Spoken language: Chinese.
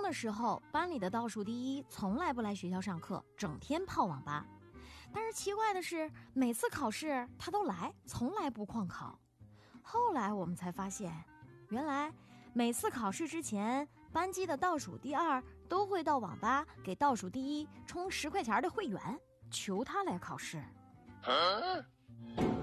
的时候，班里的倒数第一从来不来学校上课，整天泡网吧。但是奇怪的是，每次考试他都来，从来不旷考。后来我们才发现，原来每次考试之前，班级的倒数第二都会到网吧给倒数第一充10块钱的会员，求他来考试。